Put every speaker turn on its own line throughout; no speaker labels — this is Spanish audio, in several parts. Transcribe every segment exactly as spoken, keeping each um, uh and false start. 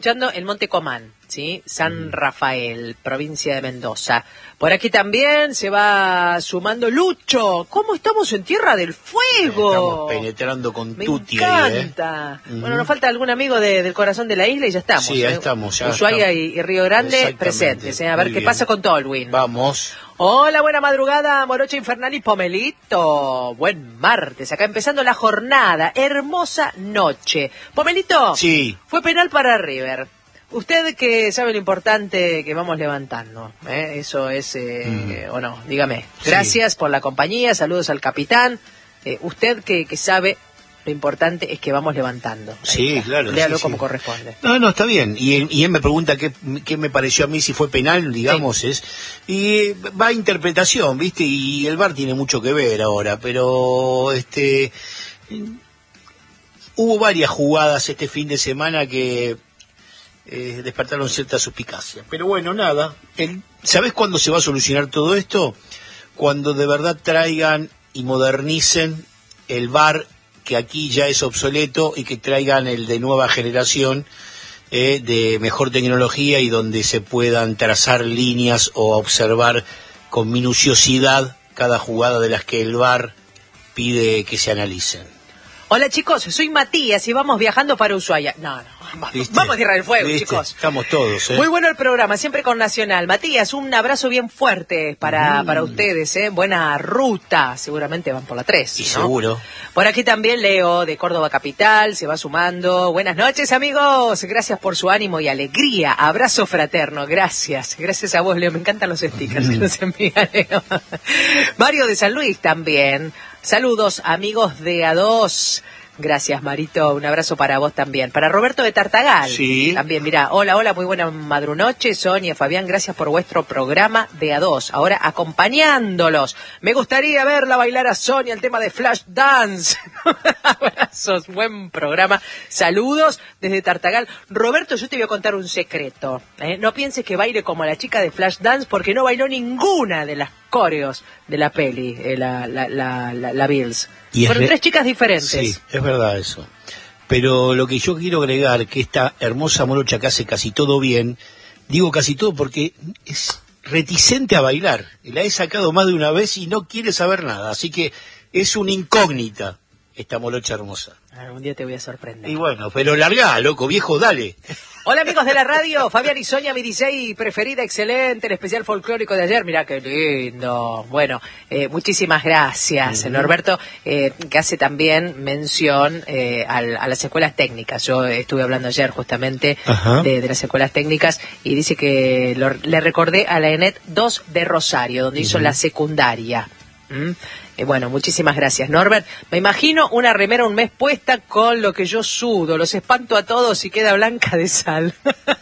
Escuchando en Monte Comán, ¿sí? San Rafael, provincia de Mendoza. Por aquí también se va sumando Lucho. ¿Cómo estamos en Tierra del Fuego?
Estamos penetrando con
Me
tutti.
encanta.
Ahí, ¿eh?
Bueno, nos falta algún amigo de, del corazón de la isla y ya estamos.
Sí, ya
¿eh?
estamos. Ya
Ushuaia
estamos.
Y, y Río Grande presentes. ¿eh? A ver
Muy
qué
bien.
pasa con Tolwyn.
Vamos.
Hola, buena madrugada, Morocha Infernal y Pomelito. Buen martes, acá empezando la jornada. Hermosa noche. Pomelito.
Sí.
Fue penal para River. Usted que sabe lo importante que vamos levantando, ¿eh? Eso es, eh, mm. o no, dígame. Gracias sí. por la compañía, saludos al capitán. Eh, usted que, que sabe lo importante es que vamos levantando. Ahí
sí,
está.
claro.
Léalo
sí,
como
sí.
corresponde.
No, no, está bien. Y, y él me pregunta qué, qué me pareció a mí, si fue penal, digamos. Sí. es Y va a interpretación, ¿viste? Y el V A R tiene mucho que ver ahora, pero este hubo varias jugadas este fin de semana que eh, despertaron cierta suspicacia. Pero bueno, nada. El, ¿Sabés cuándo se va a solucionar todo esto? Cuando de verdad traigan y modernicen el V A R, que aquí ya es obsoleto, y que traigan el de nueva generación, eh, de mejor tecnología, y donde se puedan trazar líneas o observar con minuciosidad cada jugada de las que el V A R pide que se analicen.
Hola chicos, soy Matías y vamos viajando para Ushuaia. No, no, vamos, vamos a Tierra del Fuego, ¿Viste? chicos.
Estamos todos, ¿eh?
Muy bueno el programa, siempre con Nacional. Matías, un abrazo bien fuerte para, mm. para ustedes, ¿eh? Buena ruta, seguramente van por la tres,
Y
¿no?
seguro.
Por aquí también Leo, de Córdoba Capital, se va sumando. Buenas noches, amigos. Gracias por su ánimo y alegría. Abrazo fraterno, gracias. Gracias a vos, Leo. Me encantan los stickers mm. que nos envía Leo. Mario de San Luis también. Saludos, amigos de A dos. Gracias, Marito. Un abrazo para vos también. Para Roberto de Tartagal.
Sí.
También, mira, hola, hola, muy buena madrunoche. Sonia, Fabián, gracias por vuestro programa de A dos. Ahora acompañándolos. Me gustaría verla bailar a Sonia el tema de Flash Dance. Abrazos, buen programa. Saludos desde Tartagal. Roberto, yo te voy a contar un secreto. ¿eh? No pienses que baile como la chica de Flash Dance, porque no bailó ninguna de las coreos de la peli, eh, la, la, la, la, la Bills. Y Fueron re... tres chicas diferentes.
Sí, es verdad eso. Pero lo que yo quiero agregar, que esta hermosa morocha que hace casi todo bien, digo casi todo porque es reticente a bailar. La he sacado más de una vez y no quiere saber nada. Así que es una incógnita esta morocha hermosa.
Algún día te voy a sorprender.
Y bueno, pero largá, loco, viejo, dale.
Hola amigos de la radio, Fabián y Sonia, mi D J preferida, excelente, el especial folclórico de ayer, mirá qué lindo. Bueno, eh, muchísimas gracias, uh-huh. Norberto, eh, que hace también mención eh, al, a las escuelas técnicas. Yo estuve hablando ayer justamente uh-huh. de, de las escuelas técnicas y dice que lo, le recordé a la ENET dos de Rosario, donde uh-huh. hizo la secundaria. ¿Mm? Eh, bueno, muchísimas gracias, Norbert. Me imagino una remera un mes puesta con lo que yo sudo, los espanto a todos y queda blanca de sal.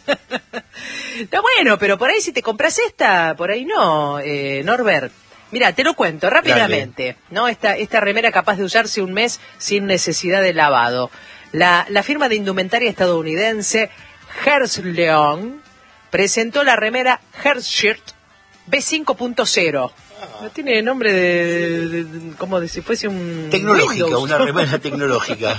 Está bueno, pero por ahí si te compras esta, por ahí no, eh, Norbert. Mira, te lo cuento rápidamente, Dale. ¿no? Esta, esta remera capaz de usarse un mes sin necesidad de lavado. La, la firma de indumentaria estadounidense Herzleon presentó la remera Herzshirt B cinco punto cero. No tiene nombre de, de, de como de si fuese un
tecnológica,
Windows.
Una remera tecnológica.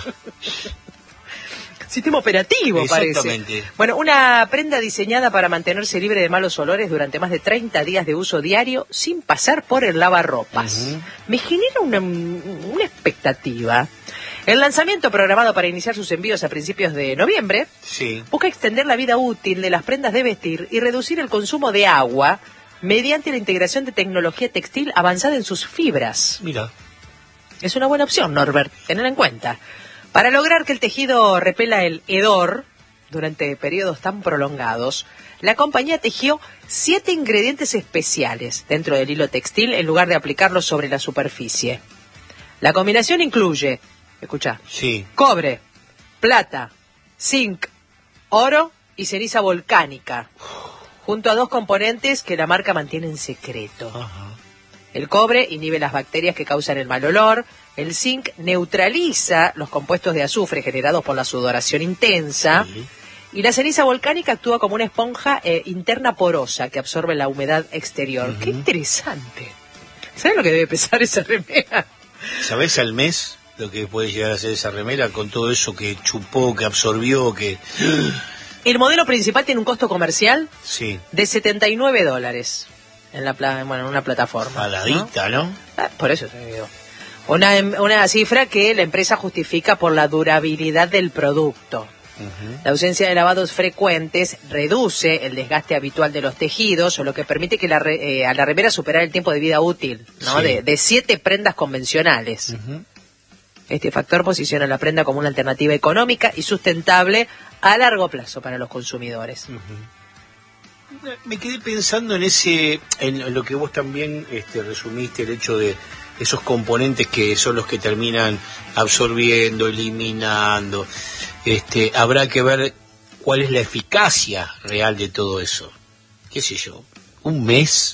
Sistema operativo,
Exactamente.
parece. Bueno, una prenda diseñada para mantenerse libre de malos olores durante más de treinta días de uso diario sin pasar por el lavarropas. Uh-huh. Me genera una, una expectativa. El lanzamiento, programado para iniciar sus envíos a principios de noviembre,
sí.
busca extender la vida útil de las prendas de vestir y reducir el consumo de agua mediante la integración de tecnología textil avanzada en sus fibras.
Mira.
Es una buena opción, Norbert, tened en cuenta. Para lograr que el tejido repela el hedor durante periodos tan prolongados, la compañía tejió siete ingredientes especiales dentro del hilo textil en lugar de aplicarlos sobre la superficie. La combinación incluye, escuchá,
sí.
cobre, plata, zinc, oro y ceniza volcánica, junto a dos componentes que la marca mantiene en secreto.
Ajá.
El cobre inhibe las bacterias que causan el mal olor, el zinc neutraliza los compuestos de azufre generados por la sudoración intensa, sí. y la ceniza volcánica actúa como una esponja eh, interna porosa que absorbe la humedad exterior. Uh-huh. ¡Qué interesante! ¿Sabes lo que debe pesar esa remera?
¿Sabés al mes lo que puede llegar a ser esa remera con todo eso que chupó, que absorbió, que...
El modelo principal tiene un costo comercial
Sí.
de setenta y nueve dólares en la pla- bueno, en una plataforma.
Paladita, ¿no?
¿no? Ah, por eso te digo. Una, una cifra que la empresa justifica por la durabilidad del producto.
Uh-huh.
La ausencia de lavados frecuentes reduce el desgaste habitual de los tejidos, lo que permite que la re- eh, a la remera superar el tiempo de vida útil, ¿no?
Sí.
de, de siete prendas convencionales.
Uh-huh.
Este factor posiciona la prenda como una alternativa económica y sustentable a largo plazo para los consumidores.
Uh-huh. Me quedé pensando en ese, en lo que vos también este, resumiste, el hecho de esos componentes que son los que terminan absorbiendo, eliminando. Este, habrá que ver cuál es la eficacia real de todo eso. ¿Qué sé yo? ¿Un mes?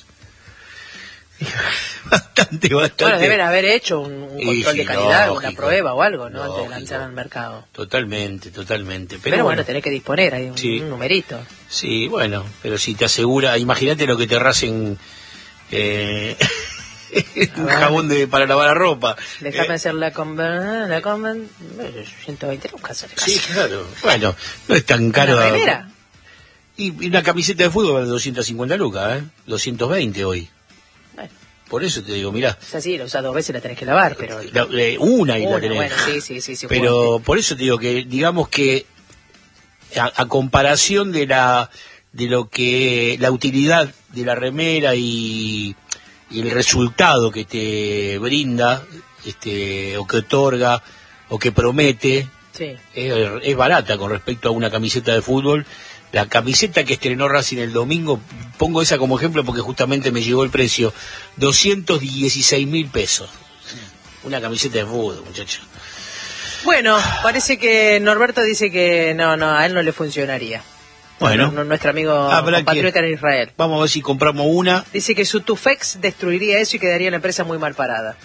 bastante, bastante.
Bueno, deben haber hecho un, un control
Y, sí,
de calidad,
lógico,
una prueba o algo, ¿no?
lógico.
Antes de lanzar al mercado.
Totalmente, totalmente. Pero,
Pero, bueno,
bueno,
tenés que disponer, hay un,
sí.
un numerito.
Sí, bueno, pero si te asegura, imagínate lo que te rasen eh, un jabón de, para lavar la ropa.
Déjame
Eh,
hacer la conven... La conven... ciento veinte lucas sale casi.
Sí, claro. Bueno, no es tan caro.
¿Una remera?
Y, y una camiseta de fútbol vale doscientas cincuenta lucas, ¿eh? doscientos veinte hoy.
Bueno,
Por eso te digo, mirá.
o sea, sí, la usás dos veces, la tenés que lavar, pero...
La- eh, una y
Una,
la tenés.
bueno, sí, sí, sí, sí,
Pero
jugaste.
por eso te digo que, digamos que, a, a comparación de la de lo que la utilidad de la remera y, y el resultado que te brinda, este, o que otorga, o que promete,
Sí.
es, es barata con respecto a una camiseta de fútbol. La camiseta que estrenó Racing el domingo, pongo esa como ejemplo porque justamente me llegó el precio, doscientos dieciséis mil pesos. Una camiseta de fútbol, muchachos.
Bueno, parece que Norberto dice que no, no, a él no le funcionaría.
Bueno,
No, no, nuestro amigo
habrá
compatriota
que-
en Israel.
vamos a ver si compramos una.
Dice que su Tufex destruiría eso y quedaría la empresa muy mal parada.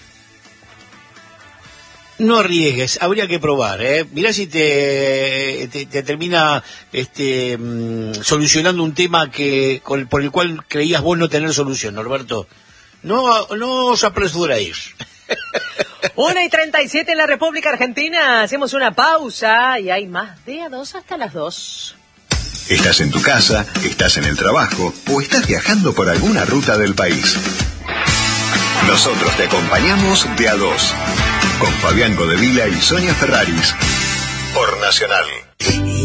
No arriesgues, habría que probar, ¿eh? Mirá si te, te, te termina este, mm, solucionando un tema que con, por el cual creías vos no tener solución, Norberto. No, no os apresuréis.
Una y treinta y siete en la República Argentina. Hacemos una pausa y hay más de a dos hasta las dos.
Estás en tu casa, estás en el trabajo o estás viajando por alguna ruta del país. Nosotros te acompañamos de a dos. Con Fabián Godevila y Sonia Ferraris. Por Nacional.